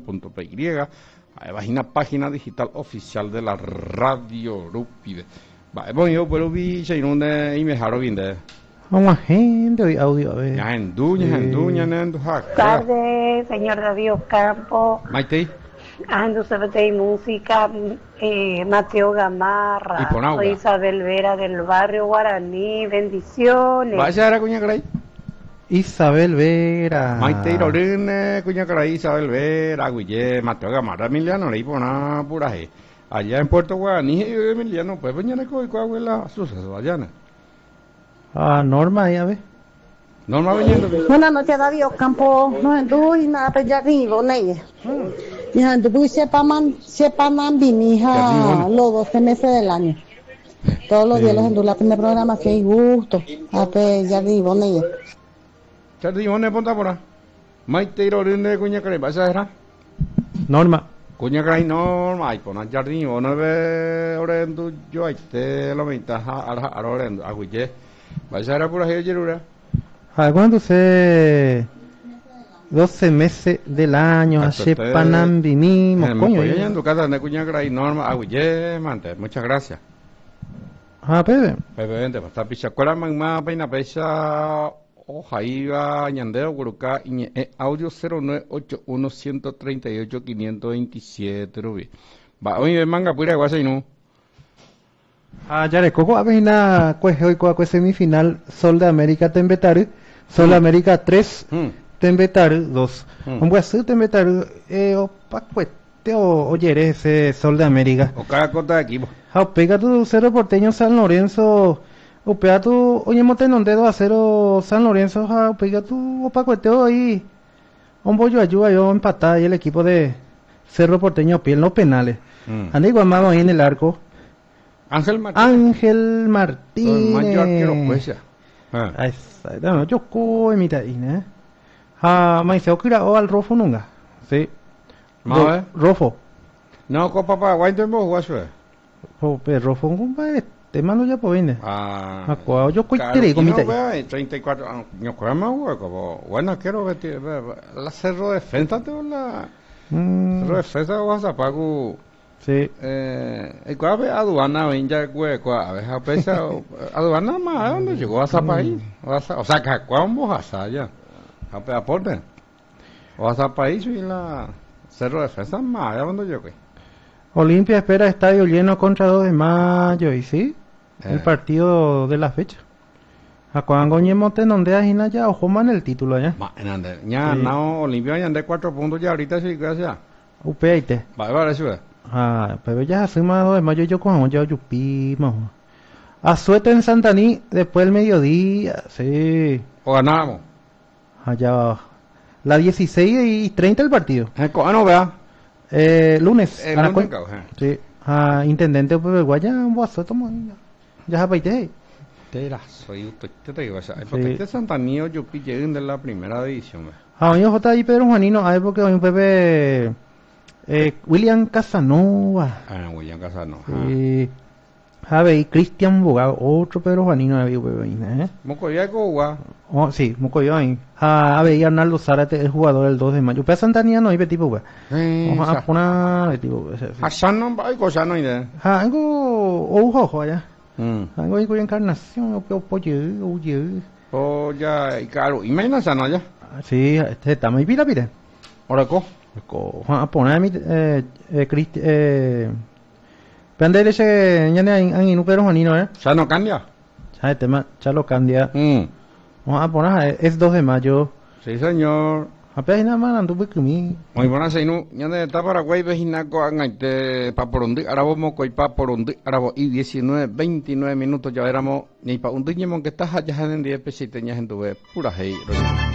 radio.py, página digital oficial de la Radio Rupide. Vamos yo pero vi si no y me jaro bien de. Vamos gente hoy audio a ver. Ya en duña nendo hack. Tarde, señor David Ocampo. Maite. Ando Sabate y Música, Mateo Gamarra. Soy Isabel Vera del barrio Guaraní. Bendiciones. Vaya era cuña caray. Isabel Vera. Maite Irorine, cuña caray, Isabel Vera, Guille, Mateo Gamarra, Emiliano, leí por una pura G. Allá en Puerto Guaraní, Emiliano, pues mañana con abuela suceso, allá. Norma, ya ve. Norma veniendo. Buenas noches, David Ocampo. No enduy nada pe arriba, neye. Ya enduy sepaman vinija los 12 meses del año. Todos los días los enduy la primera programación y gusto. Ape ya arriba, neye. Chardimone ponta por ahí. Maite Irorine cuña caray, ¿vas a ver? Norma. Cuña caray Norma, ay pon Chardimone ve orendo yo ahí te lo ventaja a orendo, a Guille. ¿Vas a ver por ahí yerura? ¿Cuándo se 12 meses del año hace panambimimo, coño? Yo en tu casa de cuña caray Norma, Guille, mante, muchas gracias. Pepe. Pepe, vente, para estar pichacuela magma peina pecha Ojaiba ñandeo guruca audio 0981-138-527 rubi. Va, oye, manga pura guasa y no. Ya le coco a vejina cueje hoy con semifinal Sol de América Tembetaru, Sol de América 3, Tembetaru 2. Un buen ser Tembetaru, opacuete o oyere ese Sol de América. O cada cota de equipo. Pega tu Cerro Porteño San Lorenzo. Upea tu, oye, mote non dedo a cero San Lorenzo, pega tu opacueteo ahí. Un bollo ayuda yo empatada y el equipo de Cerro Porteño piel los penales. Anda igual más ahí en el arco. Ángel Martínez. Mayor quiero pues ya. No, yo coe mitad ¿eh? Maiseo kira o al Rofo nunca. Sí. Rofo. No, copa para guayntembo guaso. Rofo compa te mando ya por vine. Yo coitere con mitad. 34 años más hueco. Bueno, quiero ver la Cerro Defensa te la Cerro Defensa vas a pago. Sí. ¿Cuál aduana ya hueco? A ver, a pesar aduana más dónde llegó a país. O sea, que cuándo vas allá. A aporte. O a país y la Cerro Defensa más allá donde yo que. Olimpia espera estadio lleno contra 2 de mayo y sí, el partido de la fecha. A cuando ñemote donde ajina ya ojo man el título allá. Ya no Olimpia ya de 4 puntos ya ahorita sí gracias. Upeite. Vale, eso es. Pero ya hace más 2 de mayo yo con ya yupimos. A suerte en Santaní después del mediodía, sí. O ganamos. Allá la 16:30 el partido. No vea. Lunes. Lunes sí. Intendente pues guaya boazo tomo. Ya apaite. Soy usted te digo, porque este Santaní yo pillé en la primera división. Yo J.I. Pedro Juanino, porque hoy un Pepe William Casanova. William Casanova. Sí. Y Cristian Bogado, otro Pedro Juanino había Pepe, Mocoya Goa. Sí, Mocoya ahí. Y Arnaldo Zárate, el jugador del 2 de mayo. Pero Santanía no hay tipo, vamos a poner tipo. Hassan no hay cosa no hay. Algo ojo allá. Algo con encarnación, o pollo. Oh, ya, y claro, y menos no ya. Sí, está muy pila. Ahora co. A poner mi Pendele ese ñane en Pedro Juanino, Ya no cambia. Ya el tema, ya lo cambia. Vamos a poner, es 2 de mayo. Sí, señor. Apenas nada más anduve conmigo. Muy buenas, señor. ñane está Paraguay, vejinaco, angaite, paporondi, arabo, mocoy, paporondi, arabo, y 19:29 minutos, ya éramos, ni pa un diñemon que estás allá en 10 pesitas, en tu pura hey.